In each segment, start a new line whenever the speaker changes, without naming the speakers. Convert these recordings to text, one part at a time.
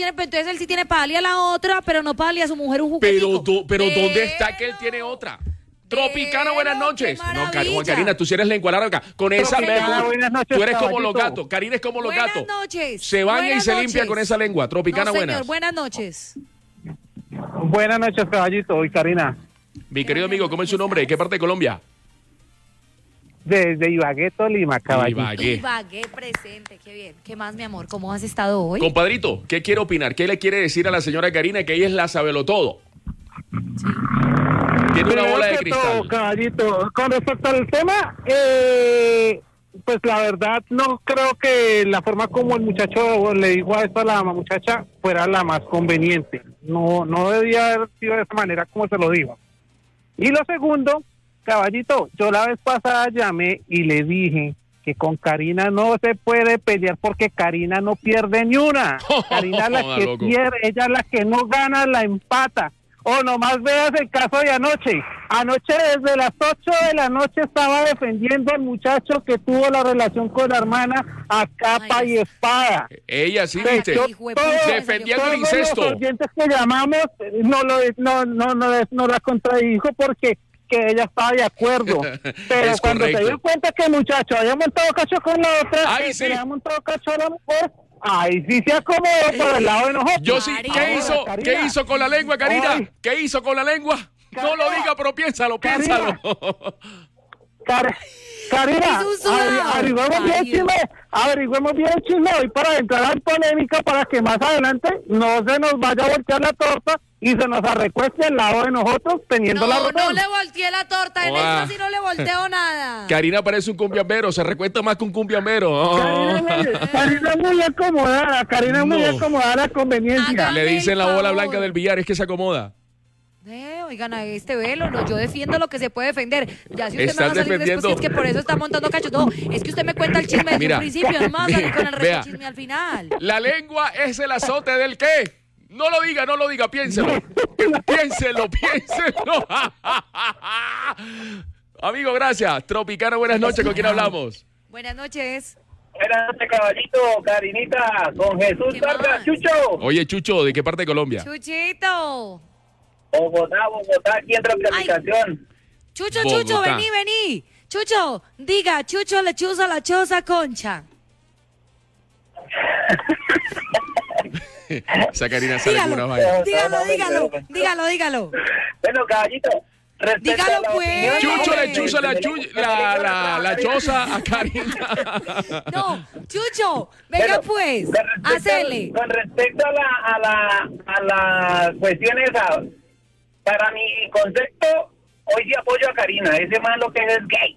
tiene, entonces él sí tiene para darle a la otra, pero no para darle a su mujer un juguetico.
Pero ¿dónde está que él tiene otra? Tropicana, buenas noches. No, Juan Karina, tú sí eres lengua larga. Con esa lengua, tú eres como los gatos. Karina es como los gatos.
Buenas noches.
Se baña y se limpia con esa lengua. Tropicana,
no, señor,
buenas.
buenas noches.
Buenas noches, caballito y Karina.
Mi querido amigo, ¿cómo es su nombre? ¿De qué parte de Colombia?
Desde Ibagué, Tolima, caballito.
Ibagué presente, qué bien. ¿Qué más, mi amor? ¿Cómo has estado hoy?
Compadrito, ¿qué quiere opinar? ¿Qué le quiere decir a la señora Karina que ella es la sabelotodo?
Sí.
Tiene una bola de
Primero que todo,
cristal.
caballito, con respecto al tema, pues la verdad no creo que la forma como el muchacho le dijo a esto a la muchacha fuera la más conveniente. No debía haber sido de esa manera como se lo dijo. Y lo segundo, caballito, yo la vez pasada llamé y le dije que con Karina no se puede pelear porque Karina no pierde ni una. Karina es la que
loco.
pierde, ella es la que no gana, la empata. O nomás veas el caso de anoche. Anoche desde las 8 de la noche estaba defendiendo al muchacho que tuvo la relación con la hermana a capa y espada.
Ella sí,
Pues
viste.
yo
Defendiendo el
todos
incesto.
los oyentes que llamamos no la contradijo porque que ella estaba de acuerdo. Pero
Es
cuando
correcto.
se dio cuenta que el muchacho había montado cacho con la otra,
Ay,
que
sí.
se le había montado cacho a la mujer, ahí sí se acomodó por el lado de nosotros.
Yo sí,
Karina.
¿qué hizo?
Karina.
¿Qué hizo con la lengua, Karina?
Ay.
¿Qué hizo con la lengua? No lo diga, pero piénsalo.
Karina. Karina,
Es un sudado.
averigüemos bien el chisme hoy para entrar en polémica para que más adelante no se nos vaya a voltear la torta y se nos arrecueste al lado de nosotros teniendo la razón.
No le volteé la torta, en
Guau.
esta sí no le volteo nada.
Karina parece un cumbiambero, se recuesta más que un cumbiambero. Oh.
Karina es muy acomodada, Karina es muy
No.
acomodada a la conveniencia.
Hágame
Le dicen la
el
bola
favor.
blanca del billar, es que se acomoda.
Oigan, a este velo, no, yo defiendo lo que se puede defender. Ya si usted
Estás
me va a salir
defendiendo.
después, es que por eso está montando cachos. No, es que usted me cuenta el chisme desde
Mira.
un principio, no me va a salir con el resto
Vea.
del chisme al final.
La lengua es el azote del qué. No lo diga, piénselo. Piénselo. Amigo, gracias. Tropicana, buenas noches. ¿Con quién hablamos?
Buenas noches.
Buenas noches, caballito, Karinita, con Jesús
¿Qué
Vargas,
más?
Chucho.
Oye, Chucho, ¿de qué parte de Colombia?
Chuchito.
Bogotá, aquí entra la aplicación.
Chucho,
Bogotá.
vení. Chucho, diga, Chucho lechuza la choza concha.
Esa Karina sale con una vaina.
Dígalo.
Bueno, caballito, respecto
Dígalo,
a la
pues.
opinión...
Chucho le
de-
chuza
de-
la choza a Karina.
No, Chucho, venga
Bueno,
pues,
con respecto-
hacele.
Con respecto a la cuestión esa, para mi concepto, hoy sí apoyo a Karina. Ese man lo que es gay.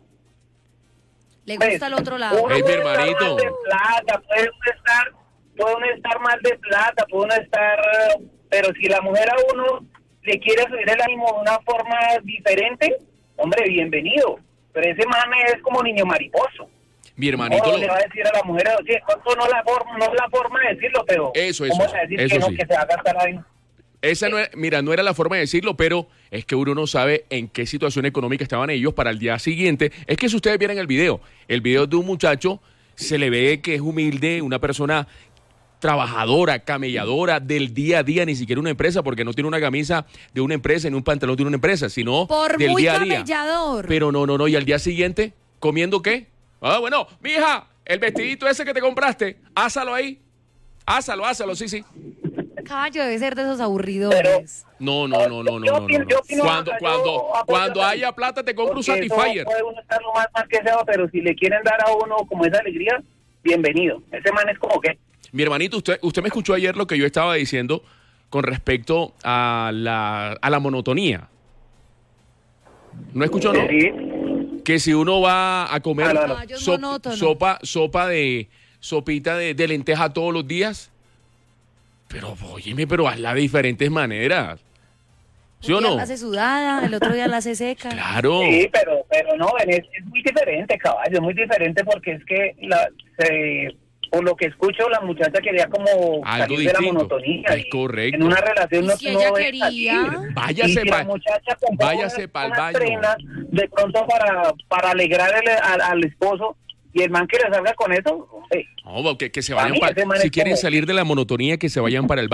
Le gusta el otro lado.
Uno
Ey, mi
puede estar
hermanito.
mal de plata, puede uno estar mal de plata, puede uno estar... Pero si la mujer a uno le quiere subir el ánimo de una forma diferente, hombre, bienvenido. Pero ese man es como niño mariposo.
Mi hermanito.
No le va a decir a la mujer, oye, esto no es la forma de decirlo, pero...
Eso,
¿cómo va a decir
eso
que no,
sí.
que se va a gastar ahí?
Esa no, mira, no era la forma de decirlo, pero es que uno no sabe en qué situación económica estaban ellos para el día siguiente. Es que si ustedes vieran el video de un muchacho, se le ve que es humilde, una persona trabajadora, camelladora del día a día, ni siquiera una empresa, porque no tiene una camisa de una empresa ni un pantalón de una empresa, sino
Por
del
muy
día a día.
camellador.
Pero no, y al día siguiente, ¿comiendo qué? Ah, bueno, mija, el vestidito ese que te compraste, házalo ahí. Házalo, sí.
Caballo debe ser de esos aburridores.
No.
Yo opino,
Cuando haya plata te compro un
porque eso
Satisfyer.
puede uno estar lo más que sea, pero si le quieren dar a uno como esa alegría, bienvenido. Ese man es como que...
Mi hermanito, usted me escuchó ayer lo que yo estaba diciendo con respecto a la monotonía. ¿No escuchó, no?
Sí.
Que si uno va a comer
Claro.
Caballos monótonos.
sopita de lenteja todos los días, pero óyeme, pero hazla de diferentes maneras. ¿Sí o
Un día
no?
la hace sudada, el otro día la hace seca.
Claro.
Sí, pero no, es muy diferente, caballo, es muy diferente porque es que por lo que escucho, la muchacha quería como
Algo
salir de la
distinto.
monotonía.
Es
y
correcto.
En una relación
¿Y
no
si
no
ella
debe
quería?
salir.
Váyase
Y si
pa-
la muchacha compró
váyase pa'l
unas
baño.
prendas de pronto para alegrar al esposo y el man que le salga con eso,
No, que se
Para
vayan
mí ese man
si
es
quieren
como-
salir de la monotonía, que se vayan para el